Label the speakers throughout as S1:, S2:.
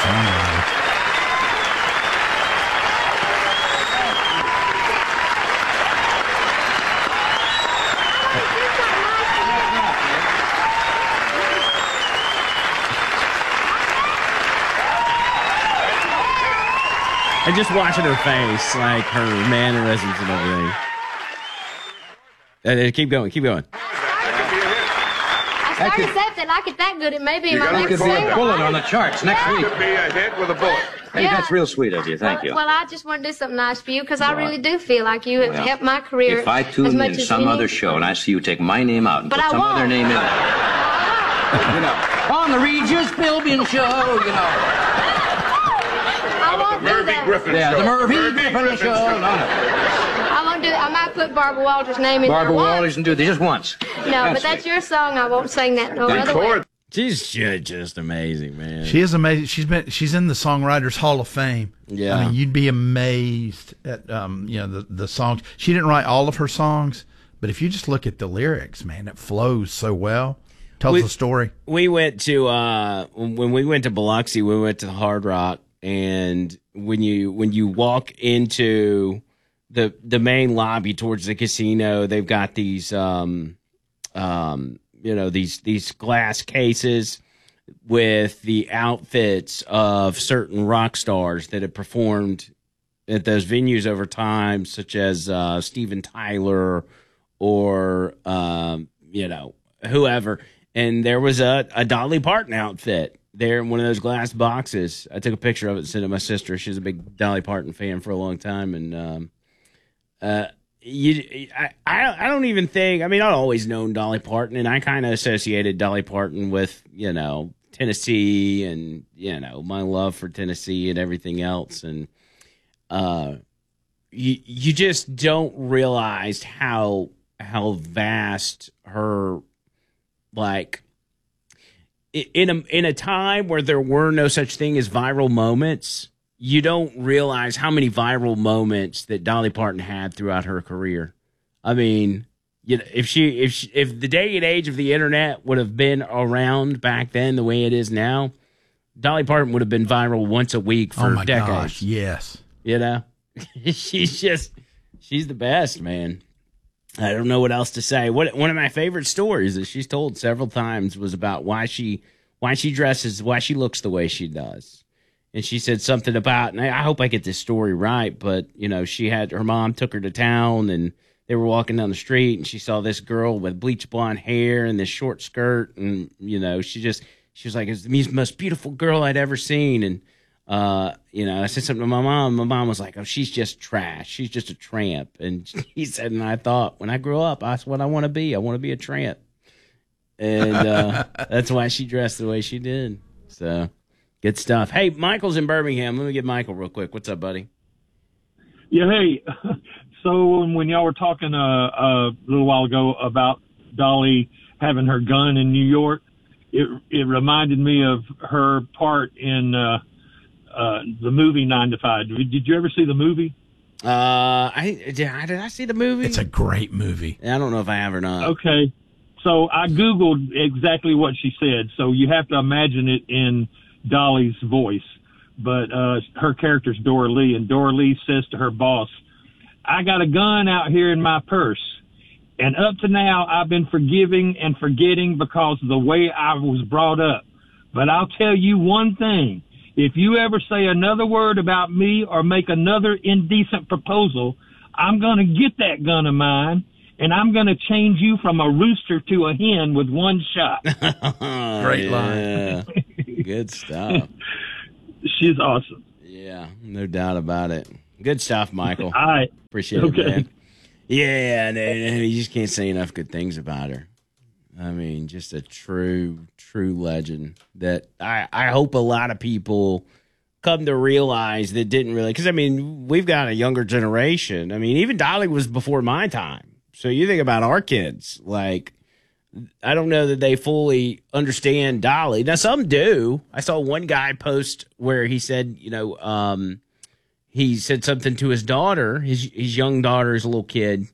S1: songwriter.
S2: And just watching her face, like her mannerisms and everything. Keep going, keep going.
S3: I started to say if they like it that good, it may be my
S4: That
S3: next
S4: could be a
S3: single.
S4: bullet on the charts next week.
S5: Could be a hit with a bullet.
S4: Hey, that's real sweet of you. Thank you.
S3: Well, I just want to do something nice for you because I really do feel like you have helped my career.
S4: If I
S3: as
S4: tune
S3: much
S4: in
S3: as
S4: some
S3: any-
S4: other show and I see you take my name out and
S3: But
S4: put
S3: I
S4: some
S3: won't.
S4: other name in there, you know, on the Regis Philbin show, you know.
S3: I won't do
S5: Murphy
S3: that.
S5: Griffin
S4: Yeah,
S5: show.
S4: the Murphy Griffin show. No, no.
S3: I won't do that. I might put Barbara Walters' name in
S4: Barbara
S3: there once.
S4: Walters and do this just once.
S3: No, but that's your song. I won't sing that no other way.
S2: She's just amazing, man.
S1: She is amazing. She's in the Songwriters Hall of Fame.
S2: Yeah.
S1: I mean, you'd be amazed at the songs. She didn't write all of her songs, but if you just look at the lyrics, man, it flows so well. Tells the story.
S2: We went to when we went to Biloxi, we went to the Hard Rock, and when you walk into the main lobby towards the casino, they've got these these glass cases with the outfits of certain rock stars that have performed at those venues over time, such as Steven Tyler or whoever. And there was a Dolly Parton outfit there in one of those glass boxes. I took a picture of it and sent it to my sister. She's a big Dolly Parton fan for a long time, and I don't even think. I mean, I've always known Dolly Parton, and I kind of associated Dolly Parton with Tennessee and my love for Tennessee and everything else, and you just don't realize how vast her, like, in a time where there were no such thing as viral moments. You don't realize how many viral moments that Dolly Parton had throughout her career. I mean, if the day and age of the internet would have been around back then the way it is now, Dolly Parton would have been viral once a week for decades.
S1: Gosh, yes.
S2: She's the best, man. I don't know what else to say. One of my favorite stories that she's told several times was about why she dresses, why she looks the way she does. And she said something about, and I hope I get this story right, but, her mom took her to town, and they were walking down the street, and she saw this girl with bleach blonde hair and this short skirt, and, she was like, it's the most beautiful girl I'd ever seen. And, I said something to my mom. My mom was like, oh, she's just trash. She's just a tramp. And he said, and I thought, when I grow up, that's what I want to be. I want to be a tramp. And that's why she dressed the way she did. So... good stuff. Hey, Michael's in Birmingham. Let me get Michael real quick. What's up, buddy?
S6: Yeah, hey. So when y'all were talking a little while ago about Dolly having her gun in New York, it reminded me of her part in the movie 9 to 5. Did you ever see the movie?
S2: Did I see the movie?
S1: It's a great movie.
S2: I don't know if I have or not.
S6: Okay. So I Googled exactly what she said. So you have to imagine it in Dolly's voice, but her character's Dora Lee, and Dora Lee says to her boss, I got a gun out here in my purse, and up to now I've been forgiving and forgetting because of the way I was brought up. But I'll tell you one thing, if you ever say another word about me or make another indecent proposal, I'm going to get that gun of mine, and I'm going to change you from a rooster to a hen with one shot.
S1: Great line.
S2: Good stuff.
S6: She's awesome.
S2: Yeah, no doubt about it. Good stuff, Michael.
S6: All right.
S2: Appreciate it, man. Yeah, you just can't say enough good things about her. I mean, just a true legend that I hope a lot of people come to realize that didn't really, because, I mean, we've got a younger generation. I mean, even Dolly was before my time. So you think about our kids, like, I don't know that they fully understand Dolly. Now, some do. I saw one guy post where he said, he said something to his daughter, his young daughter is a little kid,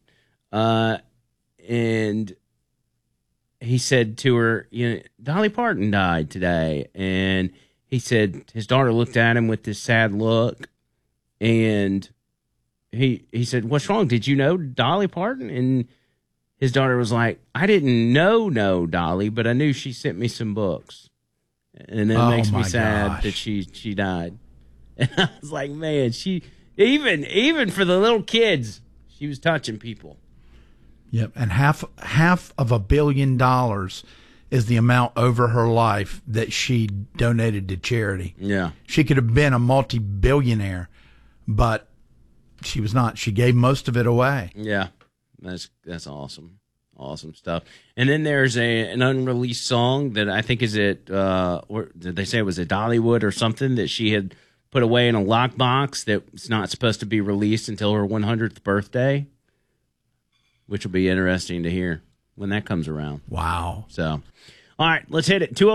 S2: and he said to her, Dolly Parton died today, and he said his daughter looked at him with this sad look, and he said, "What's wrong? Did you know Dolly Parton?" And his daughter was like, "I didn't know Dolly, but I knew she sent me some books." And it makes me sad that she died. And I was like, man, she even for the little kids, she was touching people.
S1: Yep, and half of $1 billion is the amount over her life that she donated to charity.
S2: Yeah, she
S1: could have been a multi-billionaire, but she was not. She gave most of it away.
S2: Yeah, that's awesome. Awesome stuff. And then there's an unreleased song that I think is or did they say it was at Dollywood or something that she had put away in a lockbox that's not supposed to be released until her 100th birthday, which will be interesting to hear when that comes around.
S1: Wow.
S2: So, all right, let's hit it.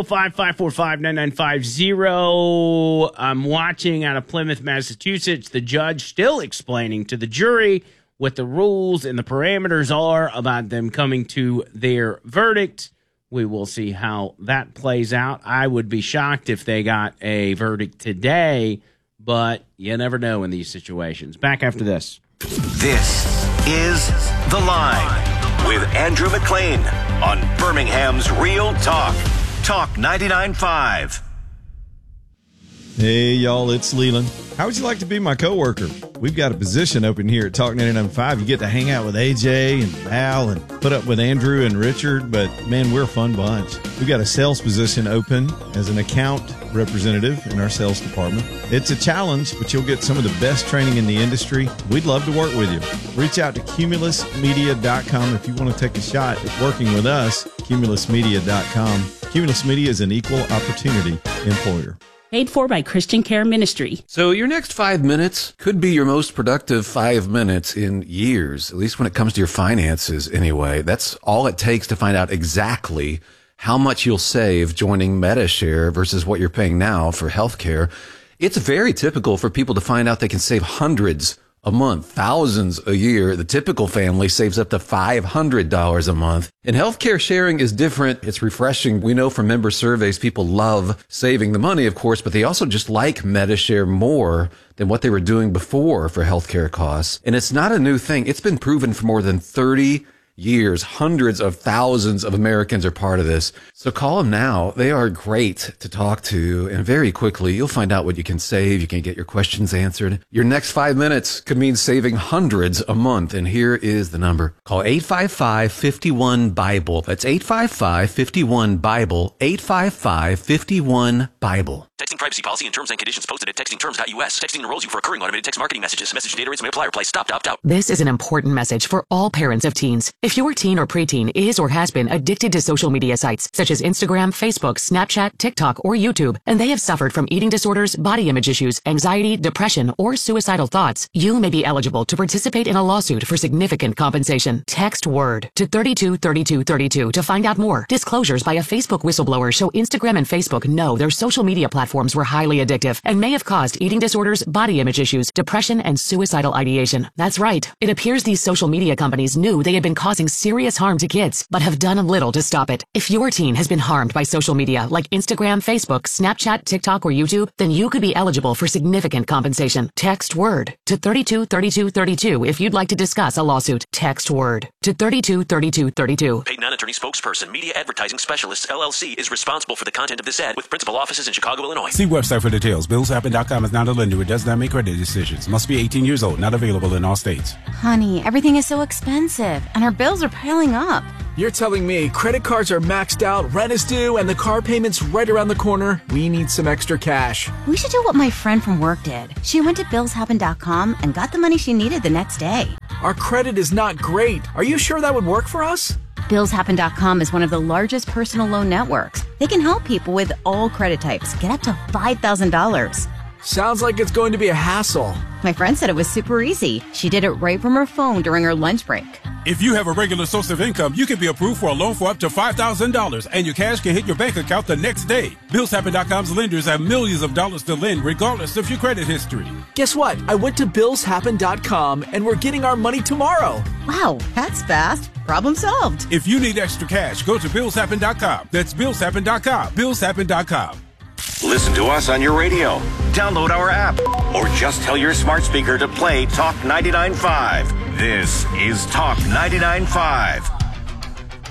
S2: 205-545-9950. I'm watching out of Plymouth, Massachusetts. The judge still explaining to the jury what the rules and the parameters are about them coming to their verdict. We will see how that plays out. I would be shocked if they got a verdict today, but you never know in these situations. Back after this.
S5: This is The Line with Andrew McLean on Birmingham's Real Talk. Talk 99.5.
S7: Hey, y'all, it's Leland. How would you like to be my coworker? We've got a position open here at Talk 99.5. You get to hang out with AJ and Val and put up with Andrew and Richard, but, man, we're a fun bunch. We've got a sales position open as an account representative in our sales department. It's a challenge, but you'll get some of the best training in the industry. We'd love to work with you. Reach out to cumulusmedia.com if you want to take a shot at working with us, cumulusmedia.com. Cumulus Media is an equal opportunity employer.
S8: Paid for by Christian Care Ministry.
S9: So your next 5 minutes could be your most productive 5 minutes in years, at least when it comes to your finances anyway. That's all it takes to find out exactly how much you'll save joining MediShare versus what you're paying now for healthcare. It's very typical for people to find out they can save hundreds a month, thousands a year. The typical family saves up to $500 a month. And healthcare sharing is different. It's refreshing. We know from member surveys, people love saving the money, of course, but they also just like MediShare more than what they were doing before for healthcare costs. And it's not a new thing. It's been proven for more than 30 years. Hundreds of thousands of Americans are part of this. So call them now. They are great to talk to. And very quickly, you'll find out what you can save. You can get your questions answered. Your next 5 minutes could mean saving hundreds a month. And here is the number. Call 855-51-BIBLE. That's 855-51-BIBLE. 855-51-BIBLE.
S5: Texting privacy policy and terms and conditions posted at textingterms.us. Texting enrolls you for recurring automated text marketing messages. Message data rates may apply. Reply stop to opt out.
S10: This is an important message for all parents of teens. If your teen or preteen is or has been addicted to social media sites such as Instagram, Facebook, Snapchat, TikTok, or YouTube, and they have suffered from eating disorders, body image issues, anxiety, depression, or suicidal thoughts, you may be eligible to participate in a lawsuit for significant compensation. Text WORD to 323232 to find out more. Disclosures by a Facebook whistleblower show Instagram and Facebook know their social media platforms were highly addictive and may have caused eating disorders, body image issues, depression, and suicidal ideation. That's right. It appears these social media companies knew they had been causing serious harm to kids, but have done little to stop it. If your teen has been harmed by social media like Instagram, Facebook, Snapchat, TikTok, or YouTube, then you could be eligible for significant compensation. Text WORD to 323232 if you'd like to discuss a lawsuit. Text WORD to 323232.
S5: Paid non-attorney spokesperson, Media Advertising Specialists, LLC, is responsible for the content of this ad with principal offices in Chicago, Illinois.
S11: See website for details. BillsHappen.com is not a lender. It does not make credit decisions. Must be 18 years old. Not available in all states.
S12: Honey, everything is so expensive, and our bills are piling up.
S13: You're telling me credit cards are maxed out, rent is due, and the car payment's right around the corner? We need some extra cash.
S12: We should do what my friend from work did. She went to BillsHappen.com and got the money she needed the next day.
S13: Our credit is not great. Are you sure that would work for us?
S12: BillsHappen.com is one of the largest personal loan networks. They can help people with all credit types get up to $5,000.
S13: Sounds like it's going to be a hassle.
S12: My friend said it was super easy. She did it right from her phone during her lunch break.
S11: If you have a regular source of income, you can be approved for a loan for up to $5,000, and your cash can hit your bank account the next day. BillsHappen.com's lenders have millions of dollars to lend, regardless of your credit history.
S13: Guess what? I went to BillsHappen.com, and we're getting our money tomorrow.
S12: Wow, that's fast. Problem solved.
S11: If you need extra cash, go to BillsHappen.com. That's BillsHappen.com. BillsHappen.com.
S14: Listen to us on your radio. Download our app. Or just tell your smart speaker to play Talk 99.5. This is Talk 99.5.